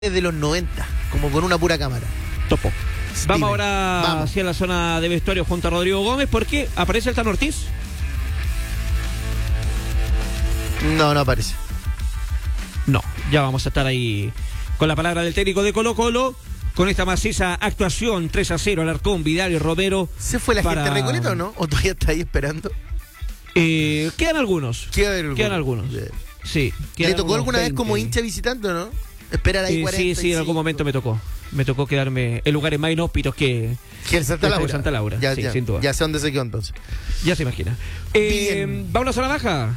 de los 90, como con una pura cámara. Topo. Vamos Dime, ahora vamos. hacia la zona de vestuario junto a Rodrigo Gómez, porque aparece el Tano Ortiz. No aparece. No, ya vamos a estar ahí con la palabra del técnico de Colo-Colo, con esta maciza actuación 3-0, Alarcón, Vidal y Romero. ¿Se fue la gente de Recoleta o no? ¿O todavía está ahí esperando? Quedan algunos. Quedan algunos. Bien. Sí. ¿Le tocó alguna vez como hincha visitante o no? Esperar ahí 40. Sí, en algún momento me tocó. Me tocó quedarme en lugares más inhóspitos que el Santa Laura. Santa Laura. Ya, Sí, ya, sin duda. ya sé dónde se quedó entonces. Ya se imagina. Bien. ¿Vámonos a la baja?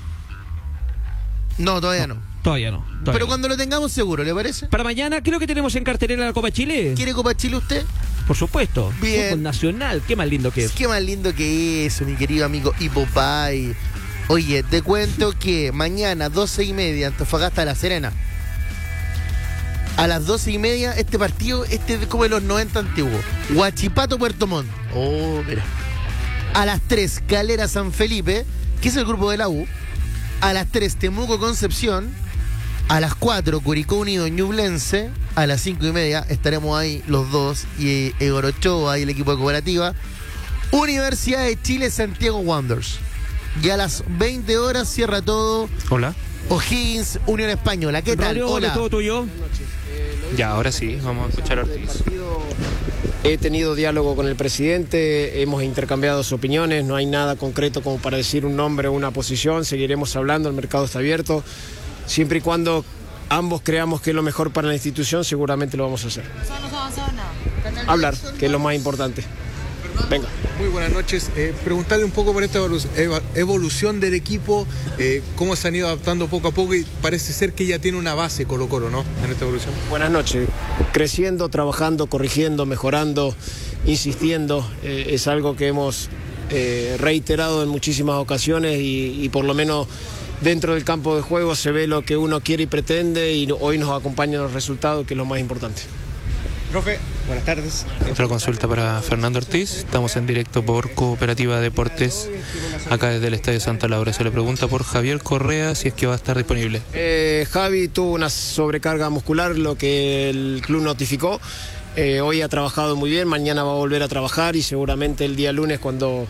No, todavía no. Todavía no. Pero cuando lo tengamos seguro, ¿le parece? Para mañana creo que tenemos en cartelera la Copa Chile. ¿Quiere Copa Chile usted? Por supuesto. Bien. Fútbol nacional, qué más lindo que es. Qué más lindo que eso, mi querido amigo Hipopay. Oye, te cuento que mañana 12:30 Antofagasta La Serena. A las 12:30 este partido, este es como de los 90 antiguos. Huachipato Puerto Montt. Oh, mira. A las 3 Calera San Felipe, que es el grupo de la U. A las 3 Temuco Concepción. A las 4 Curicó Unido Ñublense. A las 5:30 estaremos ahí los dos y Egorochoa y el equipo de Cooperativa. Universidad de Chile Santiago Wanderers. Y a las 20 horas cierra todo. Hola. O'Higgins, Unión Española. ¿Qué tal? Rodrigo, Hola. todo tuyo. Ya, ahora sí, vamos a escuchar a Ortiz. He tenido diálogo con el presidente, hemos intercambiado sus opiniones, no hay nada concreto como para decir un nombre o una posición, seguiremos hablando, el mercado está abierto, siempre y cuando ambos creamos que es lo mejor para la institución, seguramente lo vamos a hacer. Hablar, que es lo más importante. Venga. Muy buenas noches. Preguntarle un poco por esta evolución del equipo, cómo se han ido adaptando poco a poco y parece ser que ya tiene una base Colo-Colo, ¿no? En esta evolución. Buenas noches. Creciendo, trabajando, corrigiendo, mejorando, insistiendo, es algo que hemos reiterado en muchísimas ocasiones y por lo menos dentro del campo de juego se ve lo que uno quiere y pretende y hoy nos acompañan los resultados, que es lo más importante. Profe, buenas tardes. Otra consulta para Fernando Ortiz. Estamos en directo por Cooperativa Deportes, acá desde el Estadio Santa Laura. Se le pregunta por Javier Correa si es que va a estar disponible. Javi tuvo una sobrecarga muscular, lo que el club notificó. Hoy ha trabajado muy bien, mañana va a volver a trabajar y seguramente el día lunes, cuando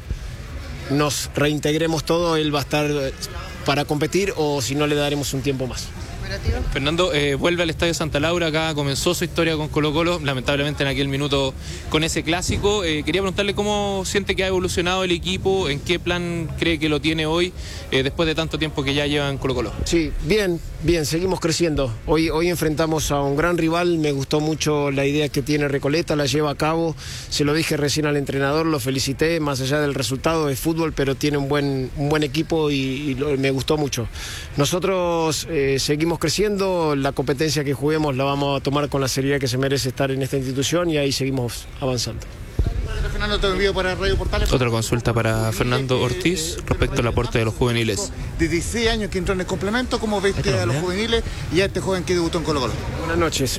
nos reintegremos todo, él va a estar para competir o si no le daremos un tiempo más. Fernando, vuelve al Estadio Santa Laura, acá comenzó su historia con Colo-Colo, lamentablemente en aquel minuto con ese clásico. Quería preguntarle cómo siente que ha evolucionado el equipo, en qué plan cree que lo tiene hoy, después de tanto tiempo que ya lleva en Colo-Colo. Sí, bien, seguimos creciendo. Hoy enfrentamos a un gran rival, me gustó mucho la idea que tiene Recoleta, la lleva a cabo, se lo dije recién al entrenador, lo felicité, más allá del resultado de fútbol, pero tiene un buen equipo y me gustó mucho. Nosotros seguimos creciendo, la competencia que juguemos la vamos a tomar con la seriedad que se merece estar en esta institución y ahí seguimos avanzando. Fernando, te envío para Radio Portales. Otra consulta para Fernando Ortiz respecto al aporte de los juveniles. De 16 años que entró en el complemento, ¿cómo ves a los juveniles y a este joven que debutó en Colo-Colo? Buenas noches.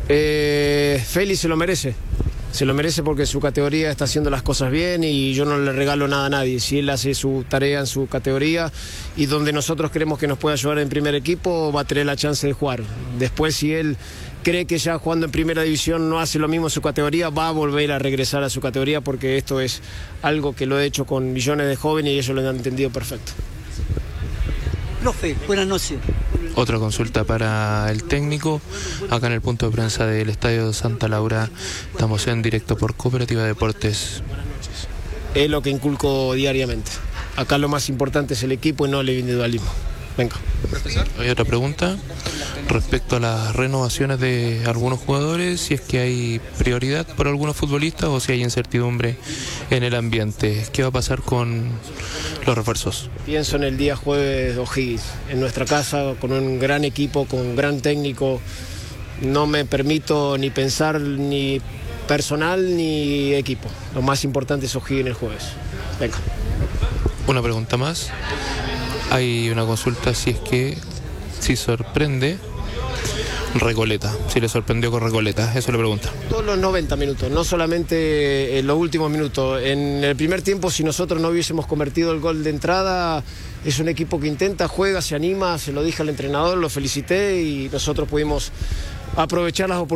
Félix se lo merece. Se lo merece porque su categoría está haciendo las cosas bien y yo no le regalo nada a nadie. Si él hace su tarea en su categoría y donde nosotros creemos que nos puede ayudar en primer equipo, va a tener la chance de jugar. Después, si él cree que ya jugando en primera división no hace lo mismo en su categoría, va a volver a regresar a su categoría porque esto es algo que lo he hecho con millones de jóvenes y ellos lo han entendido perfecto. Profe, buenas noches. Otra consulta para el técnico, acá en el punto de prensa del Estadio Santa Laura. Estamos en directo por Cooperativa Deportes. Es lo que inculco diariamente. Acá lo más importante es el equipo y no el individualismo. Venga. Hay otra pregunta respecto a las renovaciones de algunos jugadores, si es que hay prioridad por algunos futbolistas o si hay incertidumbre en el ambiente. ¿Qué va a pasar con los refuerzos? Pienso en el día jueves de O'Higgins, en nuestra casa, con un gran equipo, con un gran técnico. No me permito ni pensar ni personal ni equipo. Lo más importante es O'Higgins el jueves. Venga. Una pregunta más. Hay una consulta si sorprende Recoleta, si le sorprendió con Recoleta, eso le pregunta. Todos los 90 minutos, no solamente en los últimos minutos. En el primer tiempo, si nosotros no hubiésemos convertido el gol de entrada, es un equipo que intenta, juega, se anima, se lo dije al entrenador, lo felicité y nosotros pudimos aprovechar las oportunidades